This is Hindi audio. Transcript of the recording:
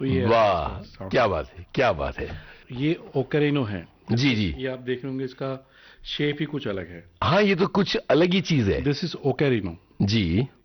तो ये वाह, क्या बात है, क्या बात है। ये ओकेरिनो है। जी जी। ये आप देख रहे होंगे, इसका शेप ही कुछ अलग है। हाँ, ये तो कुछ अलग ही चीज है। This is ओकेरिनो। जी।